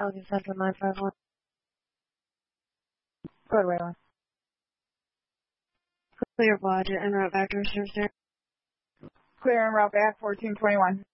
Pelican Central 951. Code Wayland. Clear Lodge en route back to reserve, sir. Clear en route back, 1421.